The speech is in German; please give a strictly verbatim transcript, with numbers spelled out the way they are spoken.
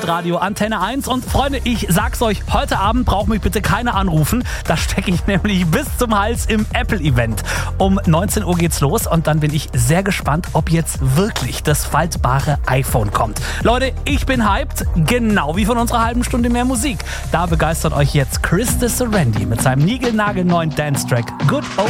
Hitradio Antenne eins. Und Freunde, ich sag's euch, heute Abend braucht mich bitte keiner anrufen. Da stecke ich nämlich bis zum Hals im Apple-Event. Um neunzehn Uhr geht's los und dann bin ich sehr gespannt, ob jetzt wirklich das faltbare iPhone kommt. Leute, ich bin hyped, genau wie von unserer halben Stunde mehr Musik. Da begeistert euch jetzt Chris de Serendi mit seinem niegelnagelneuen Dance-Track Good Old